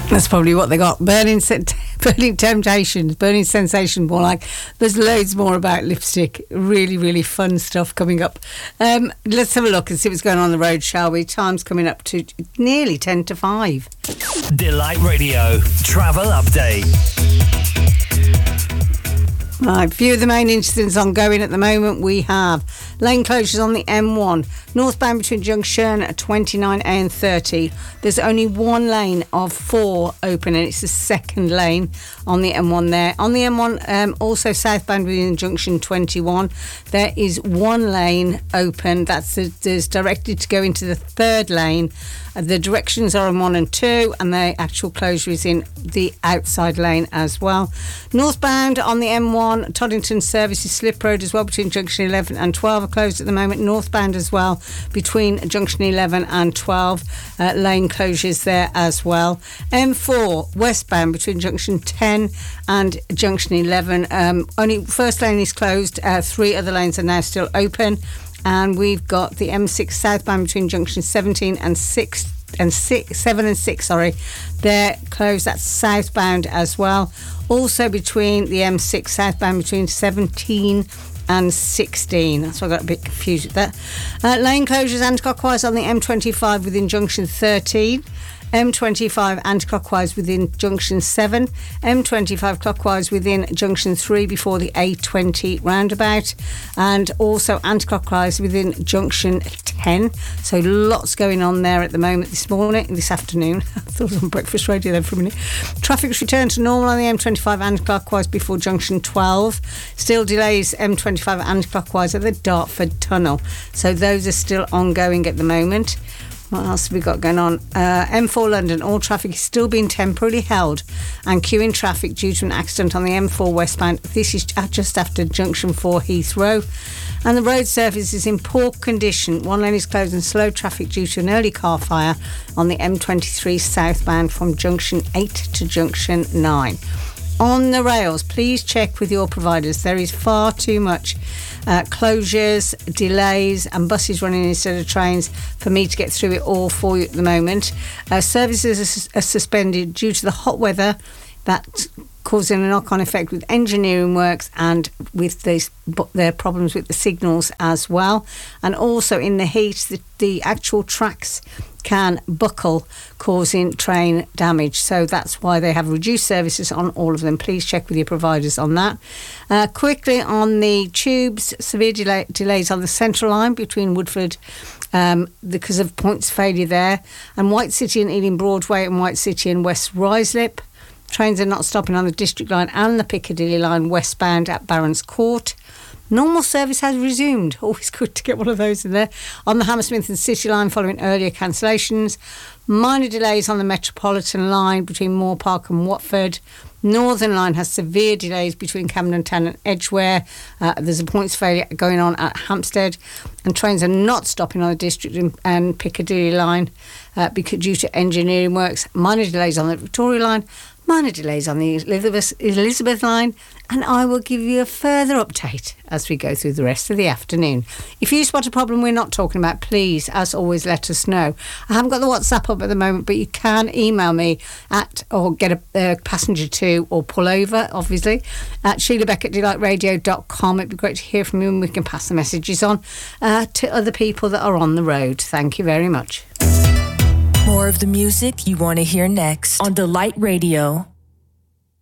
That's probably what they got. Burning Temptations, Burning Sensation, more like. There's loads more about lipstick. Really, really fun stuff coming up. Let's have a look and see what's going on the road, shall we? Time's coming up to nearly 10 to 5. Delight Radio, travel update. Right, a few of the main incidents ongoing at the moment. We have lane closures on the M1, northbound between junction 29A and 30. There's only one lane of 4 open, and it's the second lane on the M1 there. On the M1, also southbound within junction 21, there is one lane open. That's directed to go into the third lane. The directions are on 1 and 2, and the actual closure is in the outside lane as well. Northbound on the M1, Toddington Services Slip Road as well between junction 11 and 12 are closed at the moment. Northbound as well between junction 11 and 12, lane closures there as well. M4 westbound between junction 10 and junction 11, only first lane is closed. 3 other lanes are now still open. And we've got the M6 southbound between junction 17 and 7 and 6, they're closed. That's southbound as well. Also between the M6 southbound between 17 and 16. That's why I got a bit confused with that. Lane closures anti-clockwise on the M25 within junction 13. M25 anti-clockwise within junction 7, M25 clockwise within junction 3 before the A20 roundabout, and also anti-clockwise within junction 10. So lots going on there at the moment this afternoon. I thought it was on breakfast radio then for a minute. Traffic's returned to normal on the M25 anti-clockwise before junction 12. Still delays M25 anti-clockwise at the Dartford Tunnel. So those are still ongoing at the moment. What else have we got going on? M4 London, all traffic is still being temporarily held and queuing traffic due to an accident on the M4 westbound. This is just after junction 4 Heathrow. And the road surface is in poor condition. One lane is closed and slow traffic due to an early car fire on the M23 southbound from junction 8 to junction 9. On the rails, please check with your providers. There is far too much closures, delays and buses running instead of trains for me to get through it all for you at the moment. Services are suspended due to the hot weather that causing a knock-on effect with engineering works and with their problems with the signals as well. And also in the heat, the actual tracks can buckle, causing train damage. So that's why they have reduced services on all of them. Please check with your providers on that. Quickly on the tubes, severe delays on the central line between Woodford because of points failure there, and White City and Ealing Broadway, and White City and West Ruislip. Trains are not stopping on the District Line and the Piccadilly Line westbound at Barons Court. Normal service has resumed. Always good to get one of those in there. On the Hammersmith and City Line following earlier cancellations. Minor delays on the Metropolitan Line between Moore Park and Watford. Northern Line has severe delays between Camden Town and Edgware. There's a points failure going on at Hampstead, and trains are not stopping on the District and Piccadilly Line due to engineering works. Minor delays on the Victoria Line. Minor delays on the Elizabeth Line, and I will give you a further update as we go through the rest of the afternoon. If you spot a problem we're not talking about, please, as always, let us know. I haven't got the WhatsApp up at the moment, but you can email me or get a passenger to, or pull over, obviously, at SheilaBeck@DelightRadio.com. It'd be great to hear from you, and we can pass the messages on to other people that are on the road. Thank you very much. More of the music you want to hear next on Delight Radio.